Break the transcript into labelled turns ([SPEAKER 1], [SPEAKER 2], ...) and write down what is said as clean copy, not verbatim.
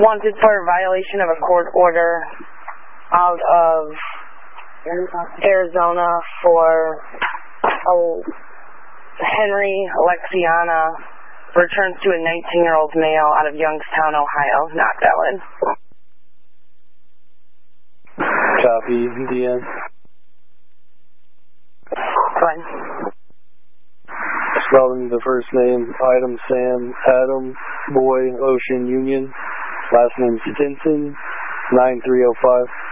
[SPEAKER 1] wanted for violation of a court order out of Arizona for Henry Alexiana, returns to a 19-year-old male out of Youngstown, Ohio. Not valid.
[SPEAKER 2] Copy, DN.
[SPEAKER 1] Go ahead.
[SPEAKER 2] Spelling the first name, item Sam, Adam, Boy, Ocean, Union. Last name Stinson, 9305.